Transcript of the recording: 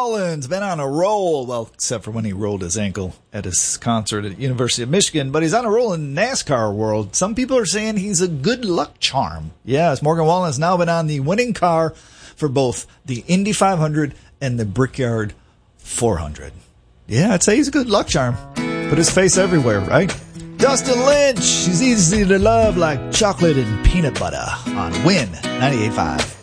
Wallen's been on a roll. Well, except for when he rolled his ankle at his concert at University of Michigan. But he's on a roll in the NASCAR world. Some people are saying he's a good luck charm. Yes, Morgan Wallen has now been on the winning car for both the Indy 500 and the Brickyard 400. Yeah, I'd say he's a good luck charm. Put his face everywhere, right? Dustin Lynch, he's easy to love like chocolate and peanut butter on Win 98.5.